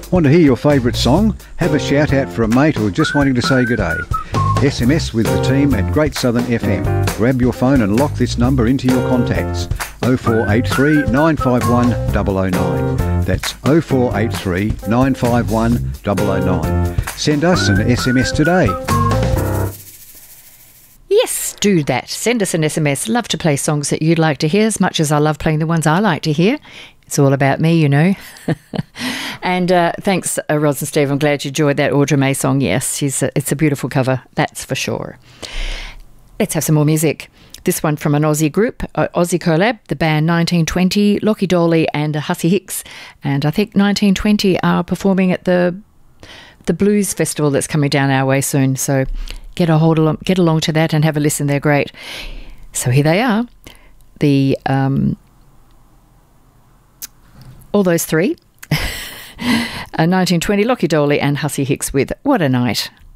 Want to hear your favourite song? Have a shout out for a mate or just wanting to say good day? SMS with the team at Great Southern FM. Grab your phone and lock this number into your contacts. 0483 951 009. That's 0483 951 009. Send us an SMS today. Yes, do that. Send us an SMS. Love to play songs that you'd like to hear as much as I love playing the ones I like to hear. It's all about me, you know. And thanks, Roz and Steve. I'm glad you enjoyed that Audra May song. Yes, it's a beautiful cover, that's for sure. Let's have some more music. This one from an Aussie group, Aussie collab, the band 1920, Lockie Dolly and Hussey Hicks. And I think 1920 are performing at the Blues Festival that's coming down our way soon. So get along to that and have a listen. They're great. So here they are. All those three. 1920, Lockie Dolly and Hussey Hicks with What a Night.